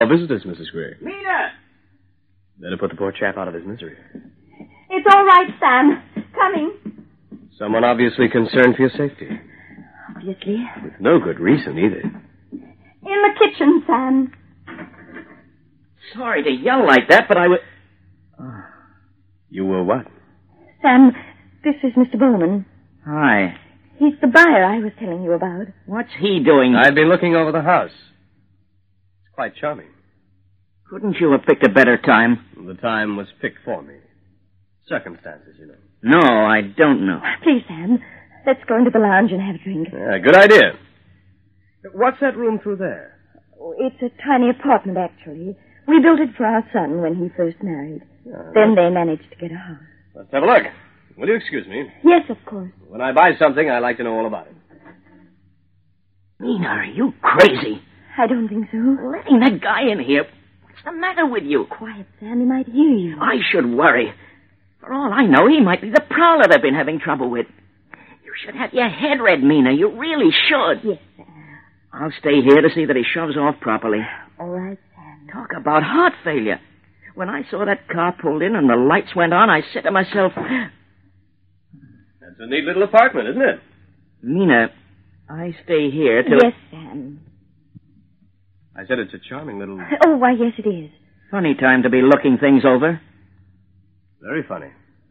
Visitors, Mrs. Gray. Mina! Better put the poor chap out of his misery. It's all right, Sam. Coming. Someone obviously concerned for your safety. Obviously. With no good reason, either. In the kitchen, Sam. Sorry to yell like that, but I was... You were what? Sam, this is Mr. Bowman. Hi. He's the buyer I was telling you about. What's he doing? I've been looking over the house. It's quite charming. Couldn't you have picked a better time? The time was picked for me. Circumstances, you know. No, I don't know. Please, Sam, let's go into the lounge and have a drink. Good idea. What's that room through there? Oh, it's a tiny apartment, actually. We built it for our son when he first married. Then they managed to get a house. Let's have a look. Will you excuse me? Yes, of course. When I buy something, I like to know all about it. Mina, are you crazy? I don't think so. Letting that guy in here. What's the matter with you? Quiet, Sam. He might hear you. I should worry. For all I know, he might be the prowler they've been having trouble with. You should have your head read, Mina. You really should. Yes, Sam. I'll stay here to see that he shoves off properly. All right, Sam. Talk about heart failure. When I saw that car pulled in and the lights went on, I said to myself... That's a neat little apartment, isn't it? Mina, I stay here till... Yes, Sam. I said it's a charming little... Oh, why, yes, it is. Funny time to be looking things over. Very funny.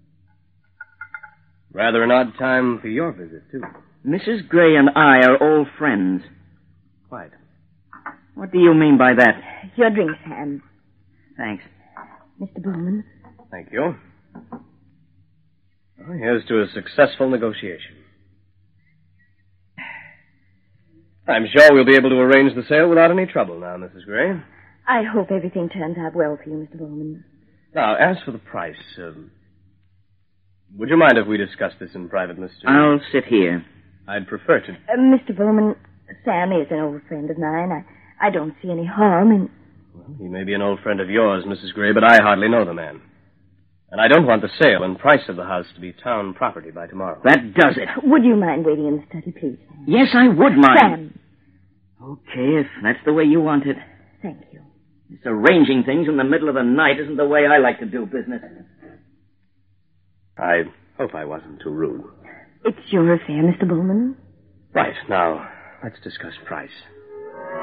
Rather an odd time for your visit, too. Mrs. Gray and I are old friends. Quite. What do you mean by that? Your drink, Sam. Thanks. Mr. Bowman. Thank you. Well, here's to a successful negotiation. I'm sure we'll be able to arrange the sale without any trouble now, Mrs. Gray. I hope everything turns out well for you, Mr. Bowman. Now, as for the price, would you mind if we discuss this in private, Mr. I'll sit here. I'd prefer to... Mr. Bowman, Sam is an old friend of mine. I don't see any harm in... Well, he may be an old friend of yours, Mrs. Gray, but I hardly know the man. And I don't want the sale and price of the house to be town property by tomorrow. That does it. Would you mind waiting in the study, please? Yes, I would mind. Sam. Okay, if that's the way you want it. Thank you. This arranging things in the middle of the night isn't the way I like to do business. I hope I wasn't too rude. It's your affair, Mr. Bowman. Right, now, let's discuss price.